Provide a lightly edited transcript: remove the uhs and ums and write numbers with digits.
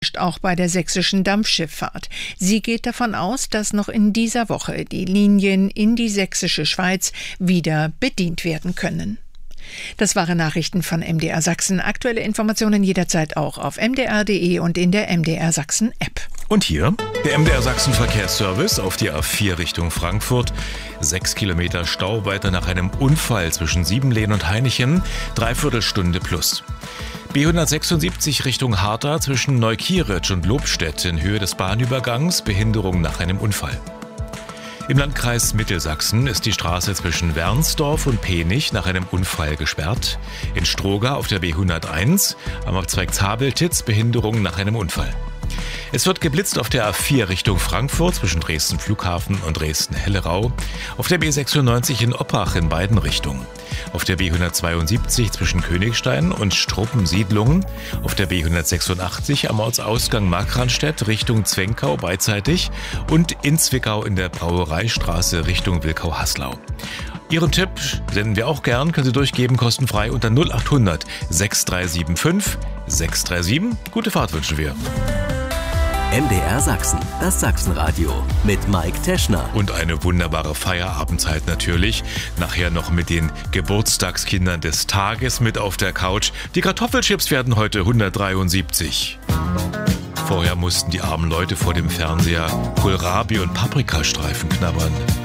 auch bei der sächsischen Dampfschifffahrt. Sie geht davon aus, dass noch in dieser Woche die Linien in die sächsische Schweiz wieder bedient werden können. Das waren Nachrichten von MDR Sachsen. Aktuelle Informationen jederzeit auch auf mdr.de und in der MDR Sachsen App. Und hier der MDR Sachsen Verkehrsservice auf die A4 Richtung Frankfurt. 6 Kilometer Stau weiter nach einem Unfall zwischen Siebenlehn und Hainichen. 3/4 Stunde plus. B176 Richtung Harta zwischen Neukieritz und Lobstedt in Höhe des Bahnübergangs. Behinderung nach einem Unfall. Im Landkreis Mittelsachsen ist die Straße zwischen Wernsdorf und Penich nach einem Unfall gesperrt. In Stroga auf der B101 am Abzweig Zabeltitz Behinderung nach einem Unfall. Es wird geblitzt auf der A4 Richtung Frankfurt zwischen Dresden Flughafen und Dresden-Hellerau, auf der B96 in Oppach in beiden Richtungen, auf der B172 zwischen Königstein und Struppensiedlungen, auf der B186 am Ortsausgang Markranstädt Richtung Zwenkau beidseitig und in Zwickau in der Brauereistraße Richtung Wilkau-Haslau. Ihren Tipp senden wir auch gern, können Sie durchgeben, kostenfrei unter 0800 6375 637. Gute Fahrt wünschen wir. MDR Sachsen, das Sachsenradio mit Mike Teschner. Und eine wunderbare Feierabendzeit natürlich. Nachher noch mit den Geburtstagskindern des Tages mit auf der Couch. Die Kartoffelchips werden heute 173. Vorher mussten die armen Leute vor dem Fernseher Kohlrabi und Paprikastreifen knabbern.